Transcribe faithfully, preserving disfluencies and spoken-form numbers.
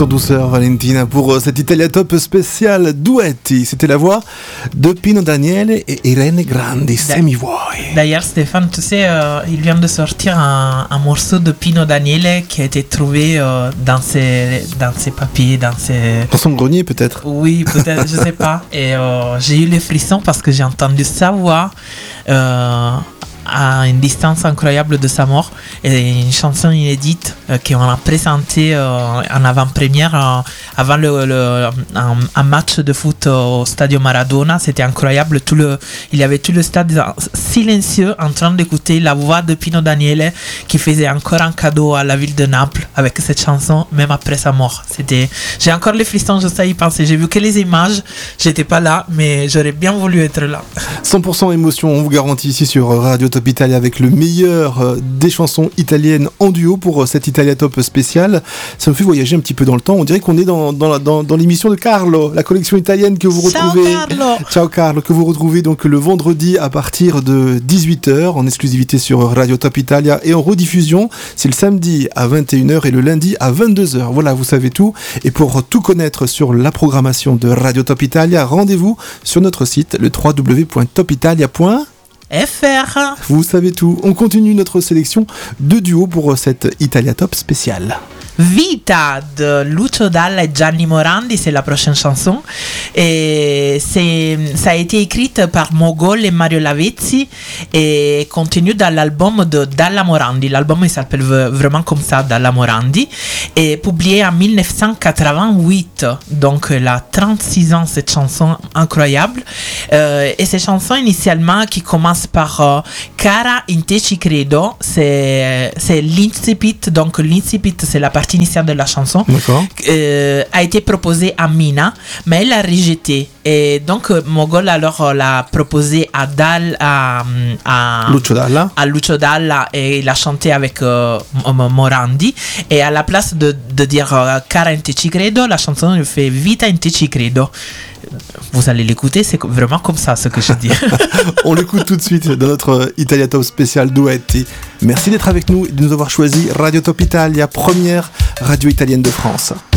Tout en douceur, Valentina, pour cette Italia Top spécial Duetti. C'était la voix de Pino Daniele et Irene Grandi, Se mi vuoi. D'ailleurs, Stéphane, tu sais, euh, il vient de sortir un, un morceau de Pino Daniele qui a été trouvé euh, dans, ses, dans ses papiers, dans ses... Dans son grenier, peut-être. Oui, peut-être, je sais pas. Et euh, j'ai eu les frissons parce que j'ai entendu sa voix euh, à une distance incroyable de sa mort. Et une chanson inédite euh, qu'on a présentée euh, en avant-première euh, avant le, le, un, un match de foot au Stadio Maradona. C'était incroyable. Tout le, il y avait tout le stade silencieux en train d'écouter la voix de Pino Daniele qui faisait encore un cadeau à la ville de Naples avec cette chanson, même après sa mort. C'était, j'ai encore les frissons, je sais y penser. J'ai vu que les images, j'étais pas là, mais j'aurais bien voulu être là. cent pour cent émotion, on vous garantit ici sur Radio Top Italia avec le meilleur des chansons italiennes en duo pour cette Italia Top spéciale. Ça me fait voyager un petit peu dans le temps. On dirait qu'on est dans, dans, dans, dans l'émission de Carlo, la collection italienne que vous retrouvez. Ciao Carlo. Ciao Carlo, que vous retrouvez donc le vendredi à partir de dix-huit heures en exclusivité sur Radio Top Italia et en rediffusion. C'est le samedi à vingt et une heures et le lundi à vingt-deux heures. Voilà, vous savez tout. Et pour tout connaître sur la programmation de Radio Top Italia, rendez-vous sur notre site le w w w point top italia point F R. Vous savez tout. On continue notre sélection de duos pour cette Italia Top spéciale. Vita de Lucio Dalla et Gianni Morandi, c'est la prochaine chanson. Et c'est, ça a été écrite par Mogol et Mario Lavezzi et continue dans l'album de Dalla Morandi. L'album il s'appelle vraiment comme ça, Dalla Morandi, et publié en dix-neuf cent quatre-vingt-huit. Donc elle a trente-six ans, cette chanson incroyable. Euh, et cette chanson initialement qui commence par euh, Cara in te ci credo, c'est, c'est l'incipit. Donc l'incipit c'est la partie initiale de la chanson, euh, a été proposée à Mina, mais elle l'a rejetée. Et donc Mogol alors l'a proposé à Dal, à, à Lucio Dalla, à Lucio Dalla, et il a chanté avec euh, Morandi. Et à la place de, de dire euh, Cara in te ci credo, la chanson il fait Vita in te ci credo. Vous allez l'écouter, c'est vraiment comme ça ce que je dis. On l'écoute tout de suite dans notre Italia Top spécial Duetti. Merci d'être avec nous et de nous avoir choisi Radio Top Italia, première radio italienne de France.